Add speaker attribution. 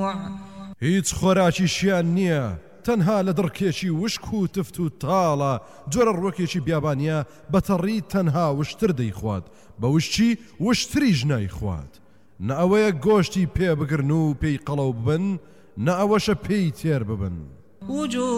Speaker 1: جوع
Speaker 2: هیچ خۆراکیشیان نییە تەنها لە دڕکێکی وشک و تفت و تاڵە جۆرە ڕوەکێکی بیابانیە بەتەڕی تەنها وشتر دەیخوات بە وشتی وشتریش نایخوات نە ئەوەیە گۆشتی پێ بگرن و پێی قەڵەو ببن نە ئەوەشە پێی تێر ببن